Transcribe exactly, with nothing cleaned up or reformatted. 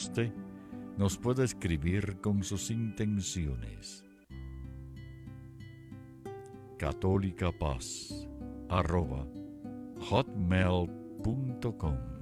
guste, nos puede escribir con sus intenciones. católicapaz arroba hotmail punto com